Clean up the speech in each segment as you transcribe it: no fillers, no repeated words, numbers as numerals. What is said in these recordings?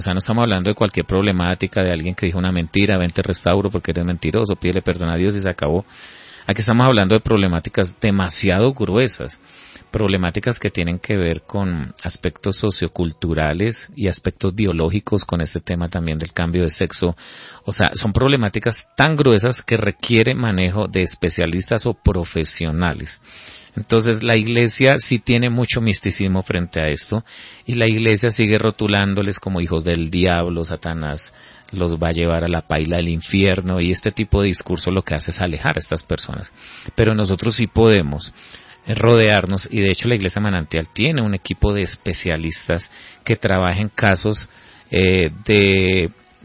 O sea, no estamos hablando de cualquier problemática de alguien que dijo una mentira, vente restauro porque eres mentiroso, pídele perdón a Dios y se acabó. Aquí estamos hablando de problemáticas demasiado gruesas, problemáticas que tienen que ver con aspectos socioculturales y aspectos biológicos con este tema también del cambio de sexo. O sea, son problemáticas tan gruesas que requiere manejo de especialistas o profesionales. Entonces la iglesia sí tiene mucho misticismo frente a esto y la iglesia sigue rotulándoles como hijos del diablo, Satanás los va a llevar a la paila del infierno y este tipo de discurso lo que hace es alejar a estas personas. Pero nosotros sí podemos rodearnos y de hecho la Iglesia Manantial tiene un equipo de especialistas que trabaja en casos de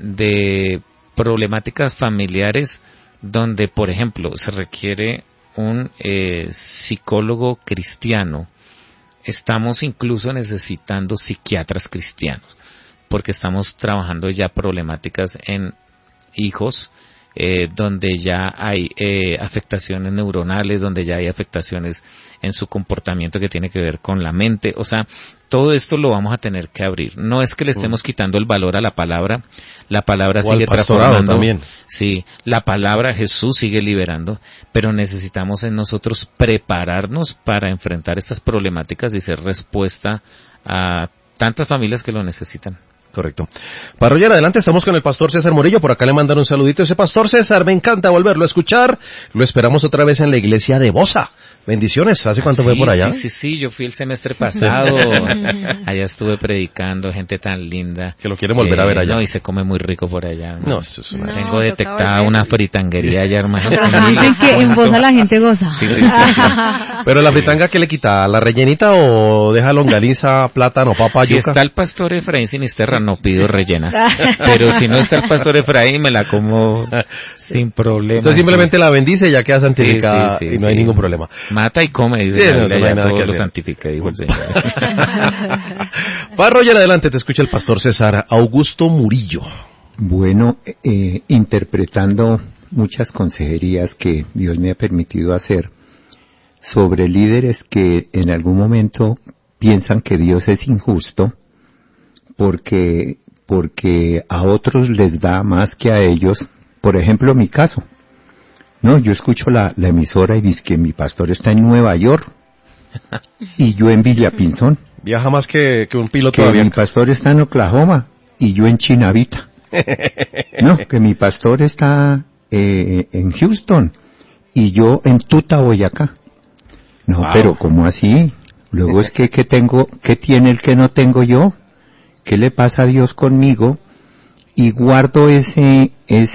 problemáticas familiares donde, por ejemplo, se requiere un psicólogo cristiano. Estamos incluso necesitando psiquiatras cristianos porque estamos trabajando ya problemáticas en hijos donde ya hay afectaciones neuronales, donde ya hay afectaciones en su comportamiento que tiene que ver con la mente. O sea, todo esto lo vamos a tener que abrir. No es que le estemos quitando el valor a la palabra sigue transformando. También. Sí, la palabra Jesús sigue liberando, pero necesitamos en nosotros prepararnos para enfrentar estas problemáticas y ser respuesta a tantas familias que lo necesitan. Correcto. Para Roger, adelante, estamos con el pastor César Murillo. Por acá le mandaron un saludito a ese pastor César. Me encanta volverlo a escuchar. Lo esperamos otra vez en la iglesia de Bosa. Bendiciones. ¿Hace cuánto fue por allá? Sí. Yo fui el semestre pasado. Allá estuve predicando, gente tan linda. Que lo quieren volver a ver allá. No, y se come muy rico por allá. No, eso es una... Tengo detectada una fritanguería allá, hermano. Dicen que en Bosa la gente goza. Sí. Pero la fritanga, ¿qué le quita? ¿La rellenita o deja longaniza, plátano, papa, si yuca? Si está el pastor Efraín Sinisterra, no pido rellena. Pero si no está el pastor Efraín, me la como sin problema. Usted simplemente la bendice y ya queda santificada y no hay ningún problema. Mata y come, dice la Biblia, ya todo lo santifica, dijo el Señor. Va, Roger, adelante, te escucha el pastor César Augusto Murillo. Bueno, interpretando muchas consejerías que Dios me ha permitido hacer sobre líderes que en algún momento piensan que Dios es injusto porque a otros les da más que a ellos. Por ejemplo, mi caso. No, yo escucho la emisora y dice que mi pastor está en Nueva York y yo en Villapinzón. Viaja más que un piloto de avión. Mi pastor está en Oklahoma y yo en Chinavita. No, que mi pastor está en Houston y yo en Tuta, Boyacá. No, wow. Pero ¿cómo así? Luego es que ¿qué tiene el que no tengo yo? ¿Qué le pasa a Dios conmigo? Y guardo ese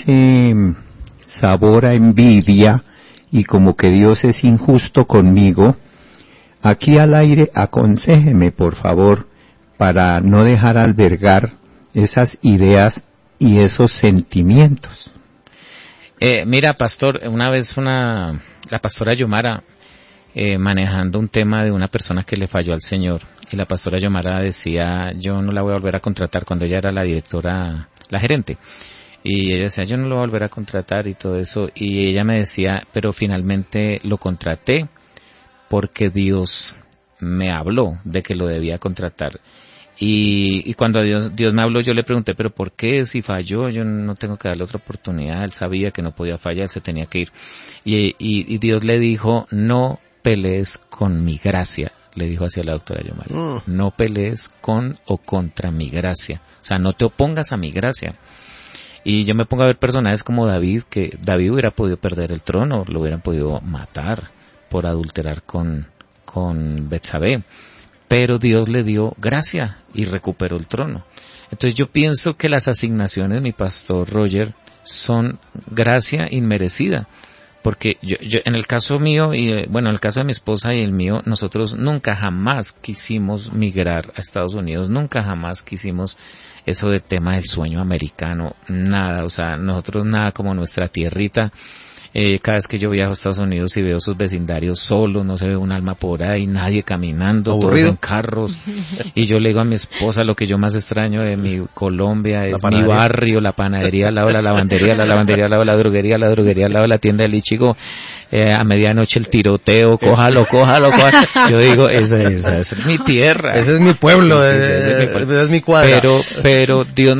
sabor a envidia y como que Dios es injusto conmigo. Aquí al aire, aconséjeme, por favor, para no dejar albergar esas ideas y esos sentimientos. Mira, pastor, una vez la pastora Yomara, manejando un tema de una persona que le falló al Señor, y la pastora Yomara decía, yo no la voy a volver a contratar, cuando ella era la directora, la gerente, y ella decía, yo no lo voy a volver a contratar y todo eso, y ella me decía, pero finalmente lo contraté porque Dios me habló de que lo debía contratar. Y cuando Dios me habló, yo le pregunté, pero ¿por qué? Si falló, yo no tengo que darle otra oportunidad. Él sabía que no podía fallar, se tenía que ir. Y Dios le dijo, no pelees con mi gracia, le dijo hacia la doctora Yomara. No pelees con o contra mi gracia. O sea, no te opongas a mi gracia. Y yo me pongo a ver personajes como David, que David hubiera podido perder el trono, lo hubieran podido matar por adulterar con Betsabé. Pero Dios le dio gracia y recuperó el trono. Entonces yo pienso que las asignaciones, mi pastor Roger, son gracia inmerecida. Porque yo en el caso mío y en el caso de mi esposa y el mío, nosotros nunca jamás quisimos migrar a Estados Unidos, nunca jamás quisimos eso de tema del sueño americano, nada, o sea, nosotros nada como nuestra tierrita. Cada vez que yo viajo a Estados Unidos y veo sus vecindarios solos, no se ve un alma por ahí, nadie caminando, aburrido, todos en carros. Y yo le digo a mi esposa, lo que yo más extraño de mi Colombia es mi barrio, la panadería al lado de la lavandería al lado de la droguería al lado de la tienda del Ichigo, a medianoche el tiroteo, cójalo. Yo digo, esa es mi tierra. Ese es mi pueblo, ese es mi cuadra. Pero Dios